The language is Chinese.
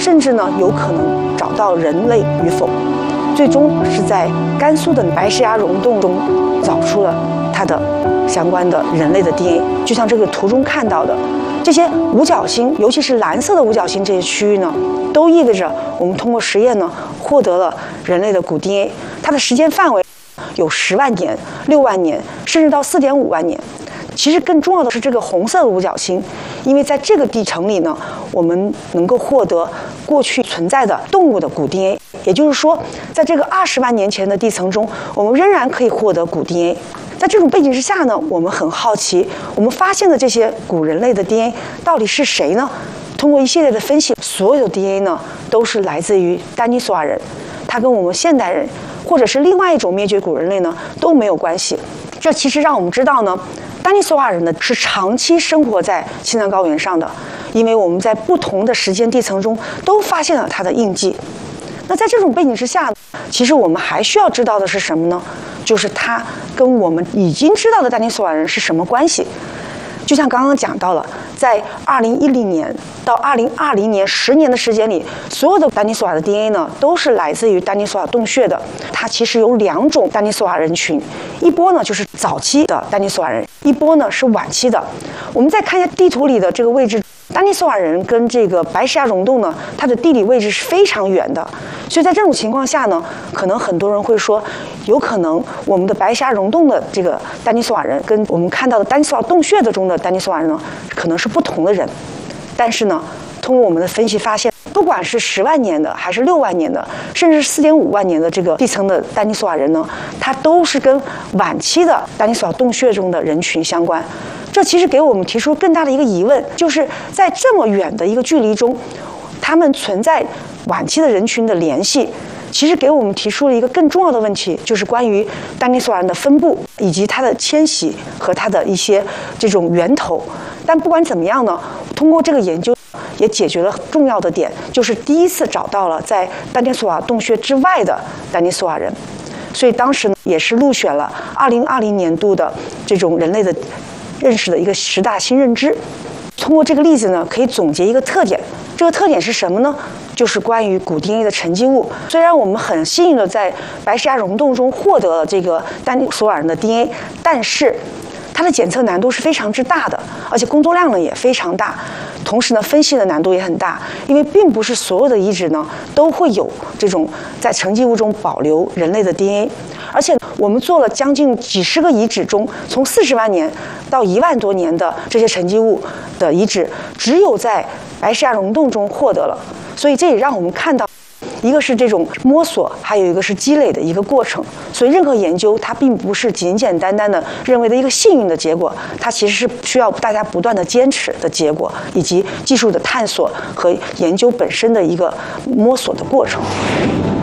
甚至呢有可能找到人类与否。最终是在甘肃的白石崖溶洞中找出了它的相关的人类的 DNA， 就像这个图中看到的，这些五角星，尤其是蓝色的五角星这些区域呢，都意味着我们通过实验呢获得了人类的古 DNA， 它的时间范围有10万年、6万年，甚至到4.5万年。其实更重要的是这个红色的五角星，因为在这个地层里呢，我们能够获得过去存在的动物的古 DNA， 也就是说，在这个20万年前的地层中，我们仍然可以获得古 DNA。在这种背景之下呢，我们很好奇，我们发现的这些古人类的 DNA 到底是谁呢？通过一系列的分析，所有的 DNA 呢都是来自于丹尼索瓦人，它跟我们现代人或者是另外一种灭绝古人类呢都没有关系。这其实让我们知道呢，丹尼索瓦人呢是长期生活在青藏高原上的，因为我们在不同的时间地层中都发现了它的印记。那在这种背景之下，其实我们还需要知道的是什么呢？就是它跟我们已经知道的丹尼索瓦人是什么关系。就像刚刚讲到了，在2010年到2020年10年的时间里，所有的丹尼索瓦的 DNA 呢，都是来自于丹尼索瓦洞穴的。它其实有2种丹尼索瓦人群，一波呢就是早期的丹尼索瓦人，一波呢是晚期的。我们再看一下地图里的这个位置，丹尼索瓦人跟这个白石崖溶洞呢，它的地理位置是非常远的。所以在这种情况下呢，可能很多人会说，有可能我们的白石崖溶洞的这个丹尼索瓦人跟我们看到的丹尼索瓦洞穴中的丹尼索瓦人呢，可能是不同的人。但是呢，通过我们的分析发现，不管是10万年的，还是6万年的，甚至是4.5万年的这个地层的丹尼索瓦人呢，它都是跟晚期的丹尼索瓦洞穴中的人群相关。这其实给我们提出更大的一个疑问，就是在这么远的一个距离中，他们存在晚期的人群的联系，其实给我们提出了一个更重要的问题，就是关于丹尼索瓦人的分布以及它的迁徙和它的一些这种源头。但不管怎么样呢，通过这个研究也解决了重要的点，就是第一次找到了在丹尼索瓦洞穴之外的丹尼索瓦人。所以当时呢，也是入选了2020年度的这种人类的认识的一个10大新认知。通过这个例子呢，可以总结一个特点，这个特点是什么呢？就是关于古 DNA 的沉积物。虽然我们很幸运的在白石崖溶洞中获得了这个丹尼索瓦人的 DNA， 但是它的检测难度是非常之大的，而且工作量呢也非常大，同时呢分析的难度也很大，因为并不是所有的遗址呢都会有这种在沉积物中保留人类的 DNA， 而且我们做了将近几十个遗址中，从40万年到1万多年的这些沉积物的遗址，只有在白石崖溶洞中获得了，所以这也让我们看到，一个是这种摸索，还有一个是积累的一个过程。所以任何研究它并不是简简单单的认为的一个幸运的结果，它其实是需要大家不断的坚持的结果，以及技术的探索和研究本身的一个摸索的过程。